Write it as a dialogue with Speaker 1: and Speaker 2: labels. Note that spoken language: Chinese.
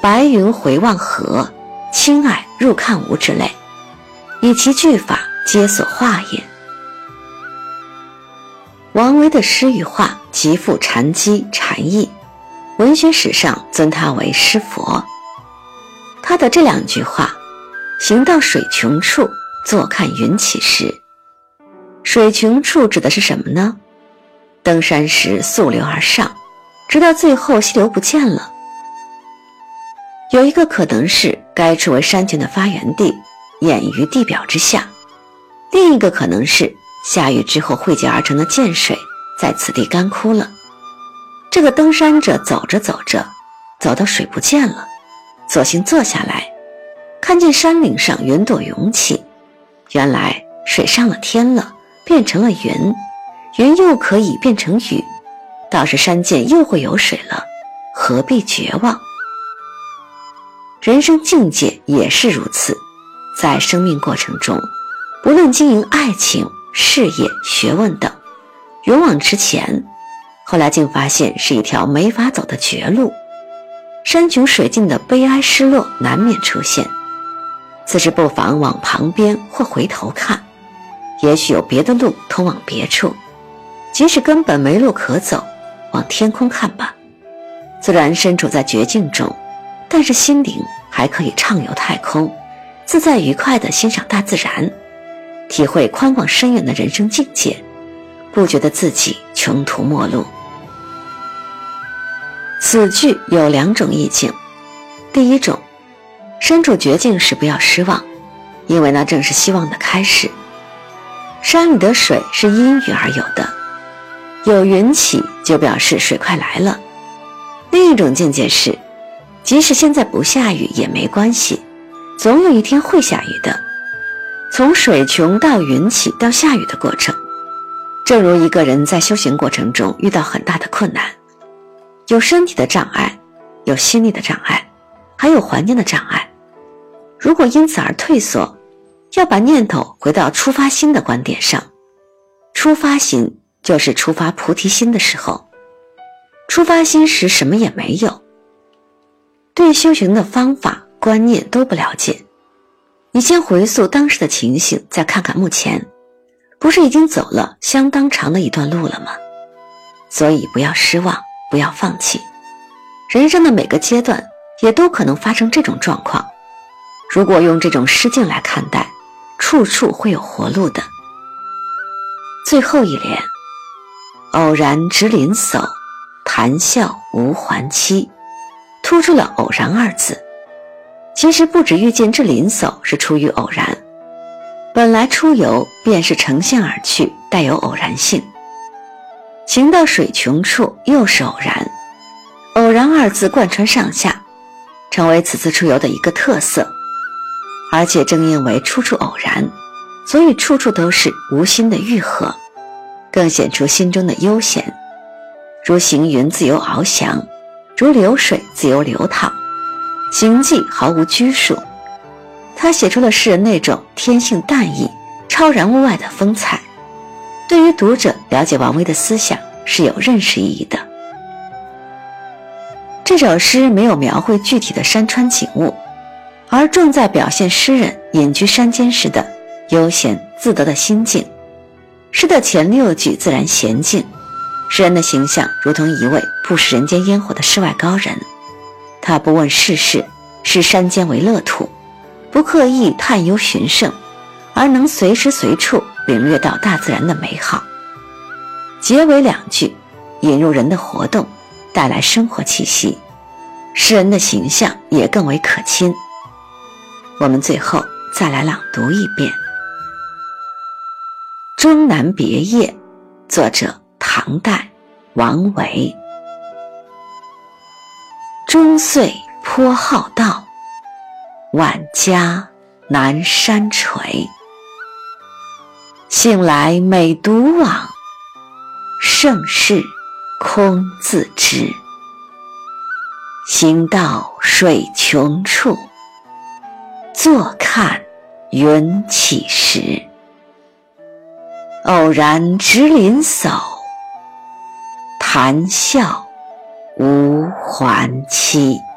Speaker 1: 白云回望河，青霭入看无之类，以其句法皆所化也。王维的诗与画极富禅机禅意，文学史上尊他为诗佛。他的这两句话，行到水穷处，坐看云起时。水穷处指的是什么呢？登山时溯流而上，直到最后溪流不见了。有一个可能是该处为山泉的发源地，掩于地表之下；另一个可能是下雨之后汇集而成的涧水在此地干枯了。这个登山者走着走着，走到水不见了，索性坐下来，看见山岭上云朵涌起，原来水上了天了，变成了云，云又可以变成雨，倒是山涧又会有水了，何必绝望？人生境界也是如此，在生命过程中，不论经营爱情、事业、学问等，勇往直前，后来竟发现是一条没法走的绝路。山穷水尽的悲哀失落难免出现，此时不妨往旁边或回头看，也许有别的路通往别处，即使根本没路可走，往天空看吧。虽然身处在绝境中，但是心灵还可以畅游太空，自在愉快地欣赏大自然，体会宽广深远的人生境界，不觉得自己穷途末路。此句有两种意境。第一种，身处绝境时不要失望，因为那正是希望的开始。山里的水是因雨而有的，有云起就表示水快来了。另一种境界是，即使现在不下雨也没关系，总有一天会下雨的。从水穷到云起到下雨的过程，正如一个人在修行过程中遇到很大的困难，有身体的障碍，有心理的障碍，还有环境的障碍。如果因此而退缩，要把念头回到出发心的观点上。出发心就是出发菩提心的时候。出发心时什么也没有，对修行的方法观念都不了解，你先回溯当时的情形，再看看目前，不是已经走了相当长的一段路了吗？所以不要失望，不要放弃。人生的每个阶段也都可能发生这种状况，如果用这种诗境来看待，处处会有活路的。最后一联，偶然值林叟，谈笑无还期，突出了偶然二字。其实不止遇见这林叟是出于偶然，本来出游便是乘兴而去，带有偶然性。行到水穷处又是偶然，偶然二字贯穿上下，成为此次出游的一个特色。而且正因为处处偶然，所以处处都是无心的愈合，更显出心中的悠闲。如行云自由翱翔，如流水自由流淌，行迹毫无拘束。他写出了诗人那种天性淡逸、超然物外的风采，对于读者了解王维的思想是有认识意义的。这首诗没有描绘具体的山川景物，而重在表现诗人隐居山间时的悠闲自得的心境。诗的前6句自然娴静，诗人的形象如同一位不食人间烟火的世外高人。他不问世事，视山间为乐土，不刻意探幽寻胜，而能随时随处领略到大自然的美好。结尾2句引入人的活动，带来生活气息，诗人的形象也更为可亲。我们最后再来朗读一遍。终南别业，作者唐代王维。终岁颇好道，晚家南山陲。醒来每独往，盛世空自知。行到水穷处，坐看云起时。偶然值林叟，谈笑无还期。